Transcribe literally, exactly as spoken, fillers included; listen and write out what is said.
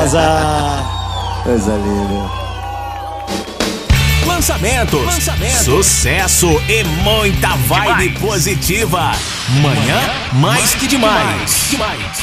César. Coisa linda. Lançamentos, Lançamentos, sucesso e muita vibe demais. Positiva. Manhã mais que demais. demais.